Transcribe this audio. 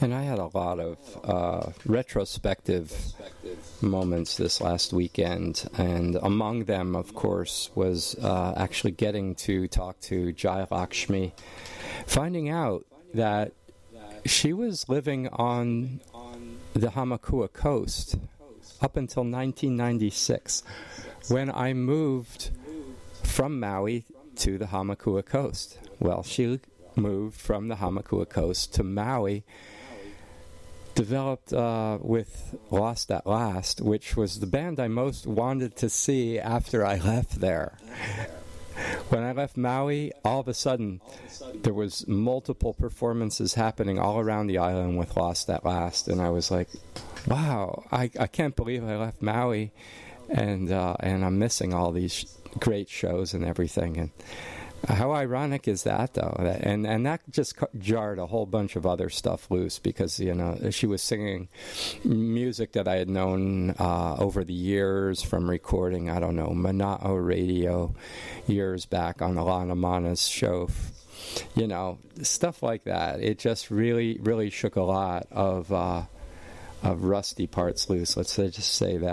And I had a lot of retrospective moments this last weekend, and among them, of course, was actually getting to talk to Jai Lakshmi, finding out that she was living on the Hamakua coast up until 1996, when I moved from Maui to the Hamakua coast. Well, she moved from the Hamakua coast to Maui, developed with Lost at Last, which was the band I most wanted to see after I left there. When I left Maui, all of a sudden, there was multiple performances happening all around the island with Lost at Last, and I was like, wow, I can't believe I left Maui, and I'm missing all these great shows and everything. And how ironic is that, though? And that just jarred a whole bunch of other stuff loose, because, you know, she was singing music that I had known over the years from recording, I don't know, Mana'o Radio years back on Alana Mana's show. You know, stuff like that. It just really, really shook a lot of rusty parts loose. Let's just say that.